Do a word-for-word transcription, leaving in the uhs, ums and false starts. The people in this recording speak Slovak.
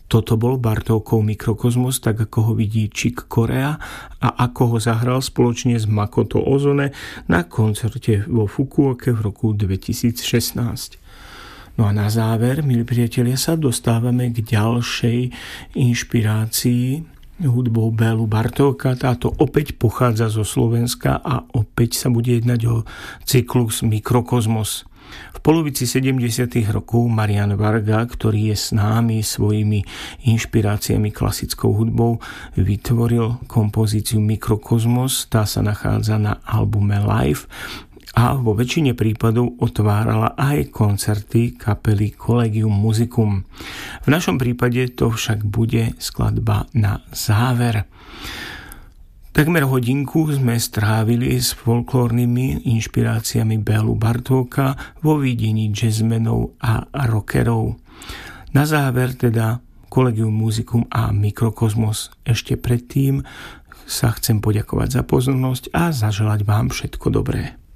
Toto bol Bartókov Mikrokozmos, tak ako ho vidí Chick Corea a ako ho zahral spoločne s Makoto Ozone na koncerte vo Fukuoke v roku dvetisícšestnásť. No a na záver, milí priatelia, sa dostávame k ďalšej inšpirácii hudbou Bélu Bartóka. Táto opäť pochádza zo Slovenska a opäť sa bude jednať o cyklus Mikrokozmos. V polovici sedemdesiatych rokov Marian Varga, ktorý je s námi svojimi inšpiráciami klasickou hudbou, vytvoril kompozíciu Mikrokozmos. Tá sa nachádza na albume Live a vo väčšine prípadov otvárala aj koncerty kapely Collegium Musicum. V našom prípade to však bude skladba na záver. Takmer hodinku sme strávili s folklórnymi inšpiráciami Bélu Bartóka vo videní jazzmenov a rockerov. Na záver teda Collegium Musicum a Mikrokozmos. Ešte predtým sa chcem poďakovať za pozornosť a zaželať vám všetko dobré.